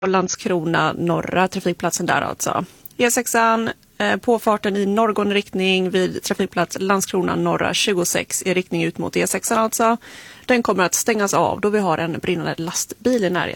Landskrona norra, trafikplatsen där alltså. E6an, påfarten i norrgående riktning vid trafikplats Landskrona norra 26 i riktning ut mot E6an alltså. Den kommer att stängas av då vi har en brinnande lastbil i närheten.